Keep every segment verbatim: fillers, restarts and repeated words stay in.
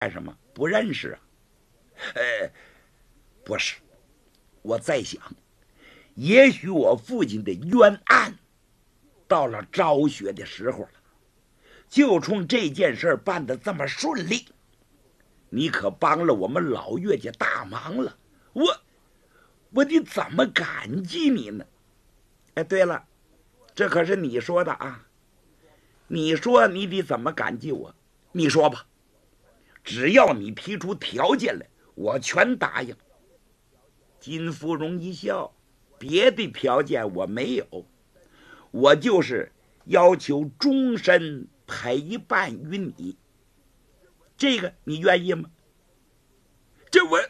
干什么？不认识啊？呃，不是，我在想，也许我父亲的冤案到了昭雪的时候了。就冲这件事办得这么顺利，你可帮了我们老岳家大忙了，我我得怎么感激你呢？哎，对了，这可是你说的啊！你说你得怎么感激我？你说吧，只要你提出条件来，我全答应。金芙蓉一笑，别的条件我没有，我就是要求终身陪伴于你，这个你愿意吗？这我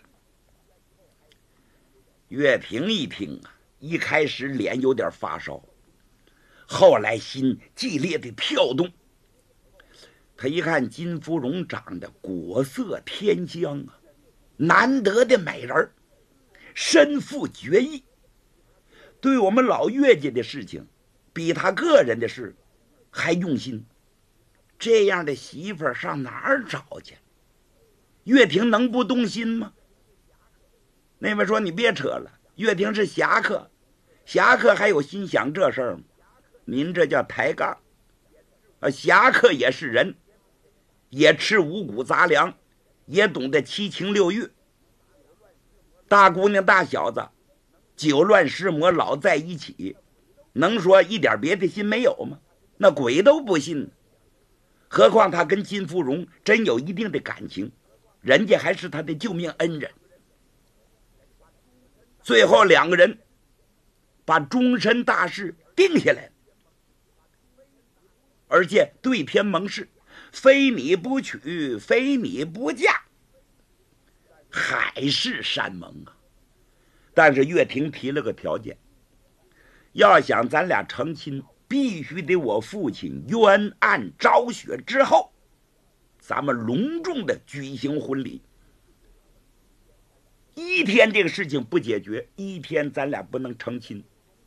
岳平一听啊，一开始脸有点发烧，后来心激烈的跳动。他一看金芙蓉长得国色天香啊，难得的美人，身负绝艺，对我们老岳家的事情比他个人的事还用心。这样的媳妇儿上哪儿找去？岳霆能不动心吗？那位说你别扯了，岳霆是侠客，侠客还有心想这事儿吗？您这叫抬杠啊！侠客也是人，也吃五谷杂粮，也懂得七情六欲。大姑娘大小子酒乱尸魔老在一起，能说一点别的心没有吗？那鬼都不信。何况他跟金芙蓉真有一定的感情，人家还是他的救命恩人。最后两个人把终身大事定下来，而且对天盟誓，非你不娶，非你不嫁，海誓山盟啊！但是岳霆提了个条件，要想咱俩成亲，必须得我父亲冤案昭雪之后，咱们隆重的举行婚礼。一天这个事情不解决，一天咱俩不能成亲。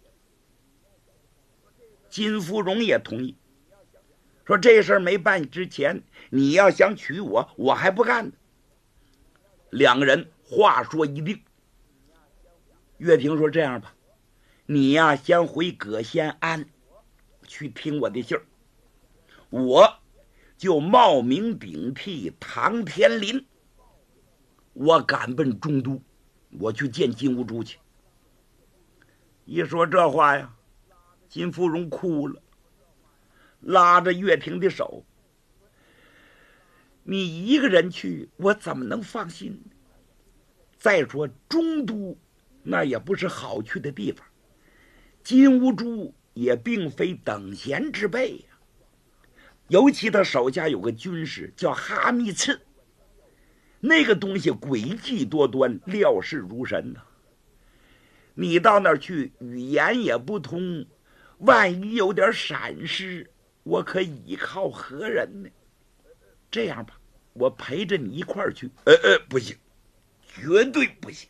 金芙蓉也同意，说这事儿没办之前，你要想娶我，我还不干呢。两个人话说一定。岳霆说这样吧，你呀先回葛仙庵去听我的信儿，我就冒名顶替唐天林，我赶奔中都，我去见金兀术去。一说这话呀，金芙蓉哭了，拉着岳霆的手，你一个人去，我怎么能放心？再说中都那也不是好去的地方，金兀术也并非等闲之辈呀、啊。尤其他手下有个军师叫哈密刺，那个东西诡计多端，料事如神呐、啊。你到那儿去，语言也不通，万一有点闪失，我可倚靠何人呢？这样吧，我陪着你一块儿去。呃呃，不行，绝对不行。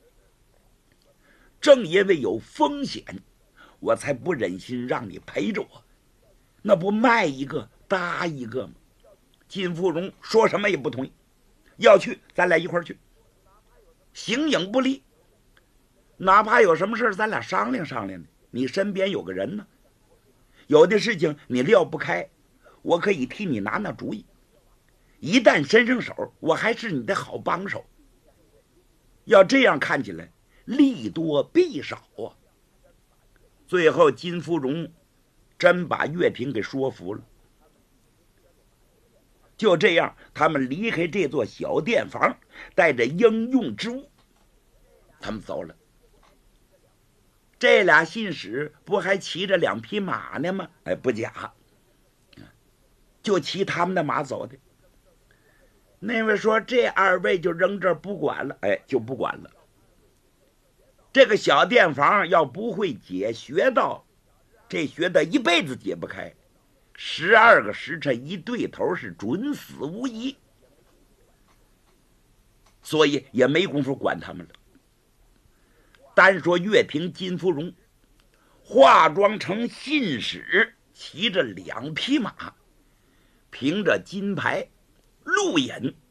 正因为有风险，我才不忍心让你陪着我，那不卖一个搭一个吗？金芙蓉说什么也不同意，要去咱俩一块儿去，形影不离。哪怕有什么事咱俩商量商量呢，你身边有个人呢，有的事情你撂不开，我可以替你拿拿主意，一旦伸上手，我还是你的好帮手。要这样看起来利多弊少啊。最后金芙蓉真把岳霆给说服了。就这样，他们离开这座小店房，带着应用之物，他们走了。这俩信使不还骑着两匹马呢吗？哎，不假，就骑他们的马走的。那位说这二位就扔这儿不管了，哎，就不管了。这个小店房要不会解穴道，这穴道一辈子解不开，十二个时辰一对头是准死无疑，所以也没工夫管他们了。单说岳霆、金芙蓉化妆成信使，骑着两匹马，凭着金牌路引